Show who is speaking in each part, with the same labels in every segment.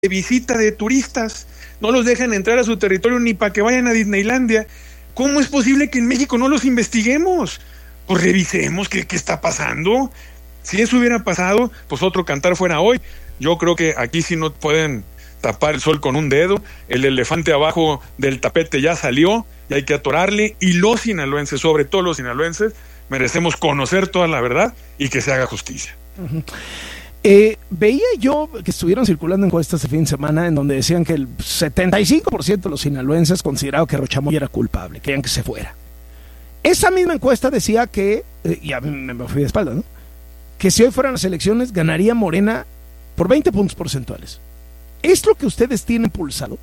Speaker 1: de visita de turistas, no los dejan entrar a su territorio ni para que vayan a Disneylandia. ¿Cómo es posible que en México no los investiguemos? Pues revisemos qué está pasando. Si eso hubiera pasado, pues otro cantar fuera hoy. Yo creo que aquí sí no pueden tapar el sol con un dedo. El elefante abajo del tapete ya salió y hay que atorarle. Y los sinaloenses, sobre todo los sinaloenses, merecemos conocer toda la verdad y que se haga justicia.
Speaker 2: Uh-huh. Veía yo que estuvieron circulando encuestas este fin de semana en donde decían que el 75% de los sinaloenses consideraba que Rochamoya era culpable, querían que se fuera. Esa misma encuesta decía que, y a mí me fui de espalda, ¿no?, que si hoy fueran las elecciones ganaría Morena por 20 puntos porcentuales. ¿Es lo que ustedes tienen pulsado?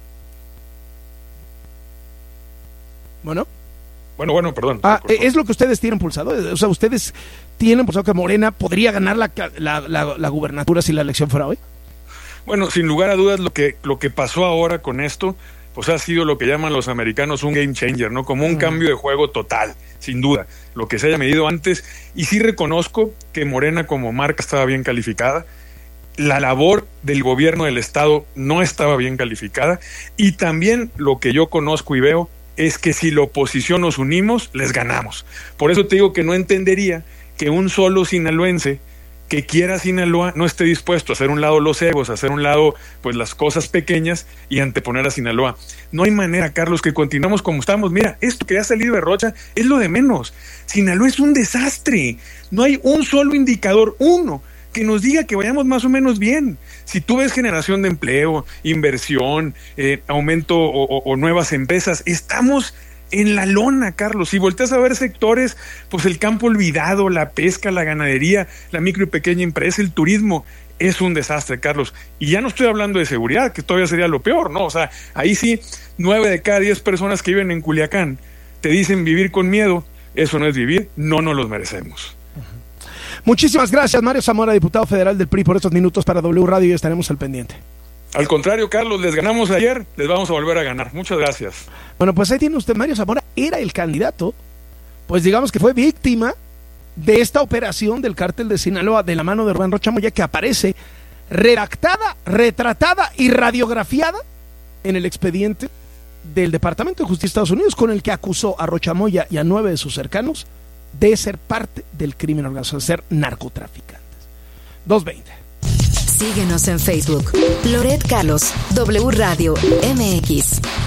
Speaker 2: Bueno, perdón. ¿Es lo que ustedes tienen pulsado? O sea, ¿ustedes tienen pulsado que Morena podría ganar la gubernatura si la elección fuera hoy?
Speaker 1: Bueno, sin lugar a dudas, lo que pasó ahora con esto, pues ha sido lo que llaman los americanos un game changer, ¿no? Como un cambio de juego total, sin duda, lo que se haya medido antes. Y sí reconozco que Morena como marca estaba bien calificada. La labor del gobierno del estado no estaba bien calificada. Y también lo que yo conozco y veo es que si la oposición nos unimos, les ganamos. Por eso te digo que no entendería que un solo sinaloense que quiera Sinaloa no esté dispuesto a hacer un lado los egos, a hacer un lado pues las cosas pequeñas y anteponer a Sinaloa. No hay manera, Carlos, que continuemos como estamos. Mira, esto que ha salido de Rocha es lo de menos. Sinaloa es un desastre. No hay un solo indicador, uno, que nos diga que vayamos más o menos bien. Si tú ves generación de empleo, inversión, aumento o nuevas empresas, estamos en la lona, Carlos. Si volteas a ver sectores, pues el campo olvidado, la pesca, la ganadería, la micro y pequeña empresa, el turismo, es un desastre, Carlos. Y ya no estoy hablando de seguridad, que todavía sería lo peor, ¿no? O sea, ahí sí, 9 de cada 10 personas que viven en Culiacán te dicen vivir con miedo. Eso no es vivir, no nos los merecemos.
Speaker 2: Muchísimas gracias, Mario Zamora, diputado federal del PRI, por estos minutos para W Radio, y estaremos al pendiente.
Speaker 1: Al contrario, Carlos, les ganamos ayer, les vamos a volver a ganar. Muchas gracias.
Speaker 2: Bueno, pues ahí tiene usted, Mario Zamora era el candidato, pues digamos que fue víctima de esta operación del cártel de Sinaloa de la mano de Rubén Rochamoya, que aparece redactada, retratada y radiografiada en el expediente del Departamento de Justicia de Estados Unidos, con el que acusó a Rochamoya y a 9 de sus cercanos de ser parte del crimen organizado, de ser narcotraficantes. 2:20.
Speaker 3: Síguenos en Facebook. Loret Carlos, W Radio MX.